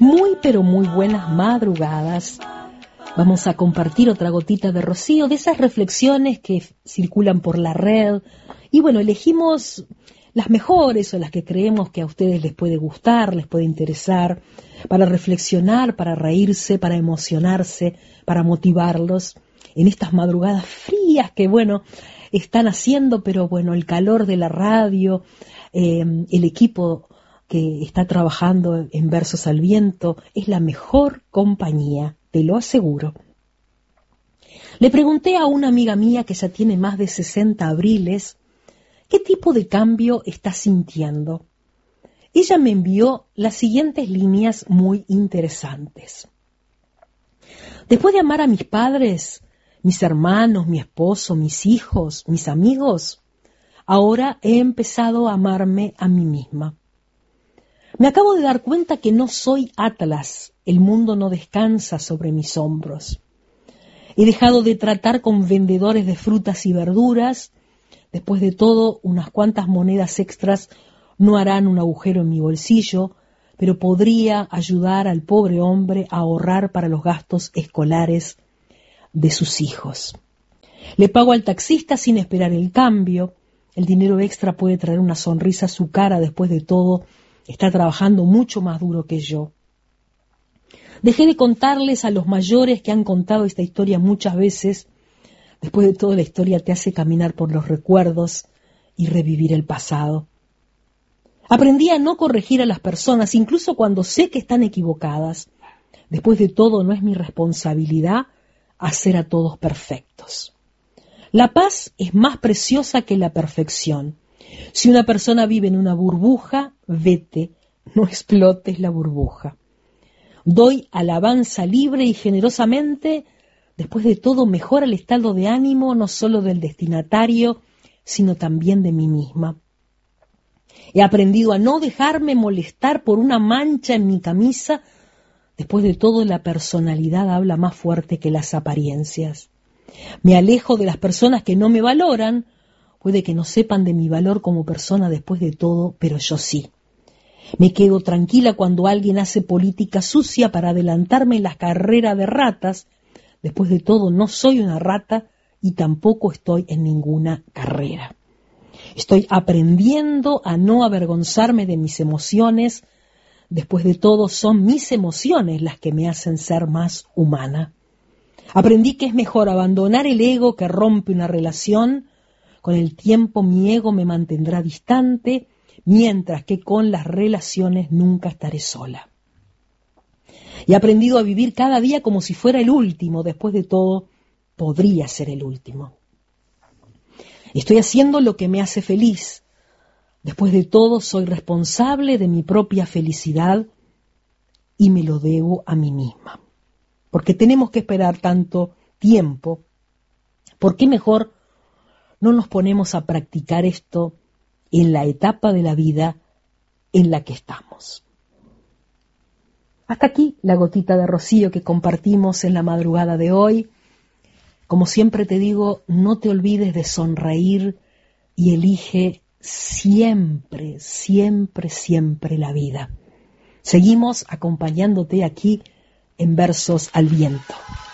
Muy pero muy buenas madrugadas. Vamos a compartir otra gotita de rocío, de esas reflexiones que circulan por la red. Y bueno, elegimos las mejores o las que creemos que a ustedes les puede gustar, les puede interesar, para reflexionar, para reírse, para emocionarse, para motivarlos en estas madrugadas frías que, bueno, están haciendo, pero bueno, el calor de la radio, el equipo que está trabajando en Versos al Viento es la mejor compañía, te lo aseguro. Le pregunté a una amiga mía que ya tiene más de 60 abriles qué tipo de cambio está sintiendo. Ella me envió las siguientes líneas muy interesantes. Después de amar a mis padres, mis hermanos, mi esposo, mis hijos, mis amigos, ahora he empezado a amarme a mí misma. Me acabo de dar cuenta que no soy Atlas, el mundo no descansa sobre mis hombros. He dejado de tratar con vendedores de frutas y verduras. Después de todo, unas cuantas monedas extras no harán un agujero en mi bolsillo, pero podría ayudar al pobre hombre a ahorrar para los gastos escolares de sus hijos. Le pago al taxista sin esperar el cambio. El dinero extra puede traer una sonrisa a su cara. Después de todo, está trabajando mucho más duro que yo. Dejé de contarles a los mayores que han contado esta historia muchas veces. Después de todo, la historia te hace caminar por los recuerdos y revivir el pasado. Aprendí a no corregir a las personas, incluso cuando sé que están equivocadas. Después de todo, no es mi responsabilidad hacer a todos perfectos. La paz es más preciosa que la perfección. Si una persona vive en una burbuja, vete, no explotes la burbuja. Doy alabanza libre y generosamente. Después de todo, mejora el estado de ánimo no solo del destinatario, sino también de mí misma. He aprendido a no dejarme molestar por una mancha en mi camisa. Después de todo, la personalidad habla más fuerte que las apariencias. Me alejo de las personas que no me valoran. Puede que no sepan de mi valor como persona después de todo, pero yo sí. Me quedo tranquila cuando alguien hace política sucia para adelantarme en la carrera de ratas. Después de todo, no soy una rata y tampoco estoy en ninguna carrera. Estoy aprendiendo a no avergonzarme de mis emociones. Después de todo, son mis emociones las que me hacen ser más humana. Aprendí que es mejor abandonar el ego que rompe una relación. Con el tiempo mi ego me mantendrá distante, mientras que con las relaciones nunca estaré sola. He aprendido a vivir cada día como si fuera el último. Después de todo, podría ser el último. Estoy haciendo lo que me hace feliz. Después de todo, soy responsable de mi propia felicidad y me lo debo a mí misma. Porque tenemos que esperar tanto tiempo. ¿Por qué mejor no nos ponemos a practicar esto en la etapa de la vida en la que estamos? Hasta aquí la gotita de rocío que compartimos en la madrugada de hoy. Como siempre te digo, no te olvides de sonreír y elige siempre, siempre, siempre la vida. Seguimos acompañándote aquí en Versos al Viento.